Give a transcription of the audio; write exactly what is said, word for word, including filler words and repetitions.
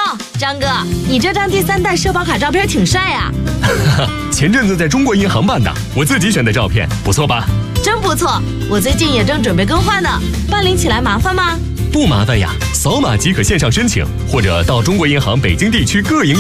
张哥，你这张第三代社保卡照片挺帅呀！ 前阵子在中国银行办的，我自己选的照片，不错吧？ 真不错，我最近也正准备更换呢，办理起来麻烦吗？ 不麻烦呀，扫码即可线上申请，或者到中国银行北京地区各营